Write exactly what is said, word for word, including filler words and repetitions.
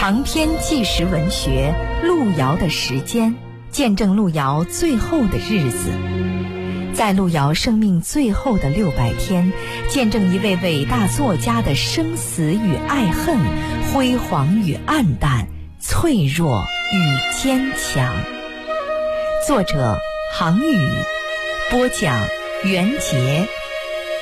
长篇纪实文学《路遥的时间》，见证路遥最后的日子。在路遥生命最后的六百天，见证一位伟大作家的生死与爱恨，辉煌与黯淡，脆弱与坚强。作者：杭宇，播讲：袁杰。